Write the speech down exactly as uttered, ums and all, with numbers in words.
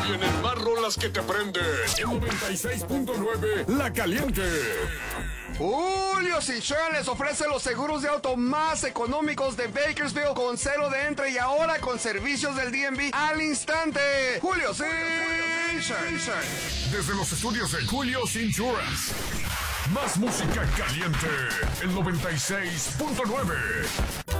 Vienen más rolas que te prenden. En noventa y seis punto nueve, La Caliente. Julio Cichón les ofrece los seguros de auto más económicos de Bakersfield con cero de entre y ahora con servicios del D M V al instante. Julio Cichón. Desde los estudios de Julio's Insurance. Más música caliente. El noventa y seis punto nueve.